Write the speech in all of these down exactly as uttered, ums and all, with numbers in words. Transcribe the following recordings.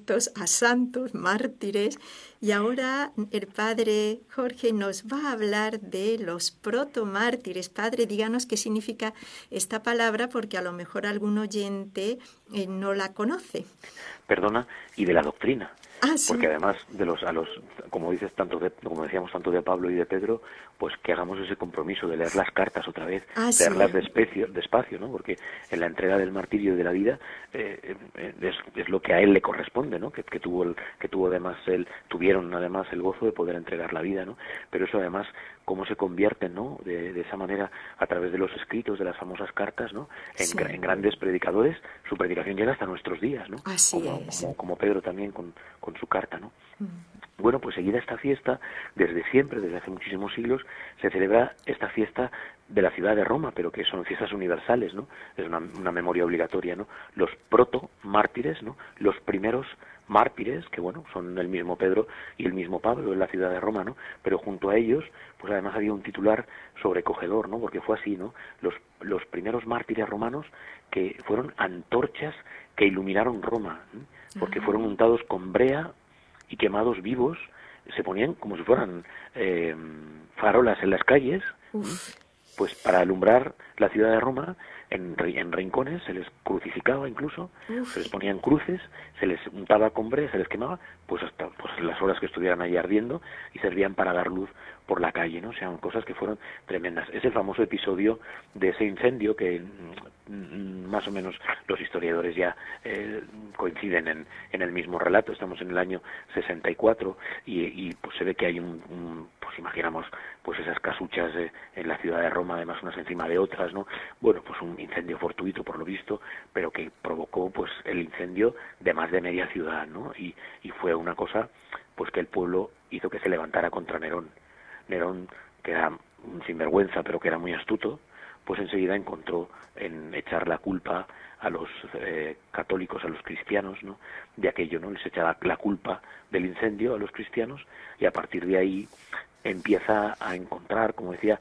santos, a santos mártires, y ahora el padre Jorge nos va a hablar de los protomártires. Padre, díganos qué significa esta palabra, porque a lo mejor algún oyente eh, no la conoce. Perdona, y de la doctrina. Ah, Porque sí. además de los a los como dices tanto de, como decíamos tanto de Pablo y de Pedro, pues que hagamos ese compromiso de leer las cartas otra vez, Ah, leerlas sí. despacio, despacio, ¿no? Porque en la entrega del martirio y de la vida eh, eh, es, es lo que a él le corresponde, ¿no? Que, que tuvo el, que tuvo además el tuvieron además el gozo de poder entregar la vida, ¿no? Pero eso además cómo se convierten, ¿no? De, de esa manera a través de los escritos, de las famosas cartas, ¿no? En, Sí, en grandes predicadores. Su predicación llega hasta nuestros días, ¿no? así Como es. como, como Pedro también con, con su carta, ¿no? Mm. Bueno, pues seguida esta fiesta, desde siempre, desde hace muchísimos siglos, se celebra esta fiesta de la ciudad de Roma, pero que son fiestas universales, ¿no? Es una, una memoria obligatoria, ¿no? Los proto-mártires, ¿no? Los primeros mártires, que bueno, son el mismo Pedro y el mismo Pablo en la ciudad de Roma, ¿no? Pero junto a ellos, pues además había un titular sobrecogedor, ¿no? Porque fue así, ¿no? Los, los primeros mártires romanos que fueron antorchas que iluminaron Roma, ¿eh? Porque fueron Ah, untados con brea y quemados vivos, se ponían como si fueran eh, farolas en las calles, ¿m? uf, Pues para alumbrar la ciudad de Roma, en, en rincones se les crucificaba incluso, se les uf. ponían cruces, se les untaba con brea, se les quemaba, pues hasta pues las horas que estuvieran ahí ardiendo, y servían para dar luz por la calle, ¿no? O sea, cosas que fueron tremendas. Es el famoso episodio de ese incendio que mm, más o menos los historiadores ya eh, coinciden en, en el mismo relato. Estamos en el año sesenta y cuatro y, y pues se ve que hay un, un pues imaginamos pues esas casuchas eh, en la ciudad de Roma, además unas encima de otras, ¿no? Bueno, pues un incendio fortuito por lo visto, pero que provocó pues el incendio de más de media ciudad, ¿no? Y, y fue una cosa pues que el pueblo hizo que se levantara contra Nerón. Nerón, que era un sinvergüenza, pero que era muy astuto, pues enseguida encontró en echar la culpa a los eh, católicos, a los cristianos, ¿no? De aquello, ¿no? Les echaba la culpa del incendio a los cristianos y a partir de ahí empieza a encontrar, como decía,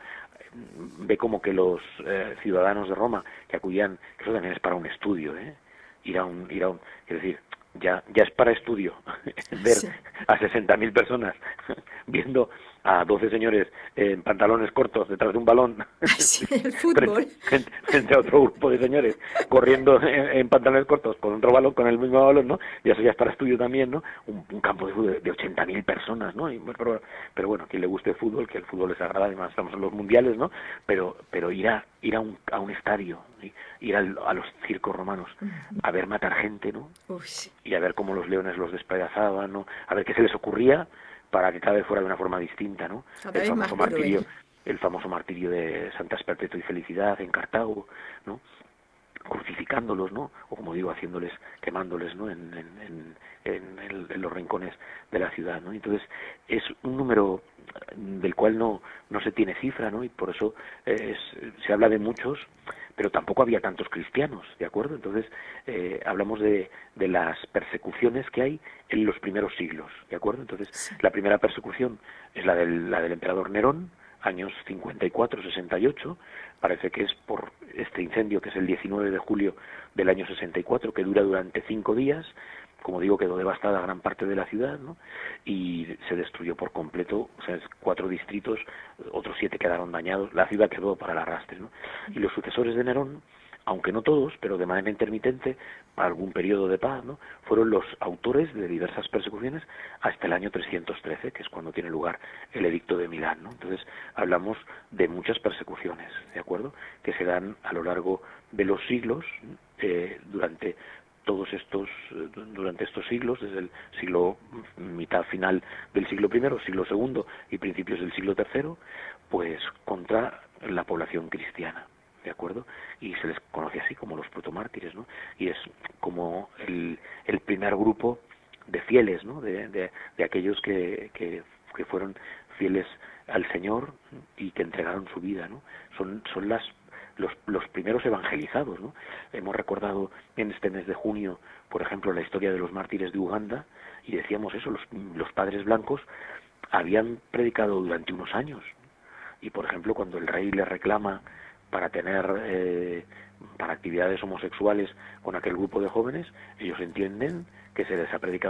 ve como que los eh, ciudadanos de Roma que acudían, que eso también es para un estudio, ¿eh? Ir a un, ir a un, es decir, ya, ya es para estudio ver Sí. a sesenta mil personas viendo a doce señores en pantalones cortos detrás de un balón Así, el frente, fútbol. frente, frente a otro grupo de señores corriendo en, en pantalones cortos con otro balón, con el mismo balón, ¿no? Y eso ya es para estudio también, ¿no? Un, un campo de fútbol de ochenta mil personas, ¿no? Y, pero, pero bueno, quien le guste el fútbol, que el fútbol les agrada, además estamos en los mundiales, ¿no? Pero, pero ir a, ir a un, a un estadio, ¿sí? Ir al, a los circos romanos, a ver matar gente, ¿no? Uf, Y a ver cómo los leones los despedazaban, ¿no? A ver qué se les ocurría para que cada vez fuera de una forma distinta, ¿no? cada El vez más famoso martirio, cruel. el famoso martirio de Santas Perpetua y Felicidad en Cartago, ¿no? Crucificándolos, ¿no? O como digo, haciéndoles, quemándoles, ¿no? En, en, en, en, el, en los rincones de la ciudad, ¿no? Entonces es un número del cual no no se tiene cifra, ¿no? Y por eso es, se habla de muchos, pero tampoco había tantos cristianos, ¿de acuerdo? Entonces eh, hablamos de, de las persecuciones que hay en los primeros siglos, ¿de acuerdo? Entonces Sí. la primera persecución es la del, la del emperador Nerón, años cincuenta y cuatro sesenta y ocho, parece que es por este incendio que es el diecinueve de julio del año sesenta y cuatro, que dura durante cinco días, como digo, quedó devastada gran parte de la ciudad, ¿no? Y se destruyó por completo, o sea, cuatro distritos, otros siete quedaron dañados, la ciudad quedó para el arrastre, ¿no? Y los sucesores de Nerón, aunque no todos, pero de manera intermitente, para algún periodo de paz, ¿no? Fueron los autores de diversas persecuciones hasta el año trescientos trece, que es cuando tiene lugar el edicto de Milán, ¿no? Entonces, hablamos de muchas persecuciones, ¿de acuerdo?, que se dan a lo largo de los siglos, eh, durante todos estos, durante estos siglos, desde el siglo, mitad final del siglo primero, siglo segundo y principios del siglo tercero, pues contra la población cristiana, ¿de acuerdo? Y se les conoce así como los protomártires, ¿no? Y es como el, el primer grupo de fieles, ¿no? De, de, de aquellos que, que, que fueron fieles al Señor y que entregaron su vida, ¿no? Son, son las los, los primeros evangelizados, ¿no? Hemos recordado en este mes de junio, por ejemplo, la historia de los mártires de Uganda, y decíamos eso, los, los padres blancos habían predicado durante unos años, y por ejemplo, cuando el rey les reclama para tener eh, para actividades homosexuales con aquel grupo de jóvenes, ellos entienden que se les ha predicado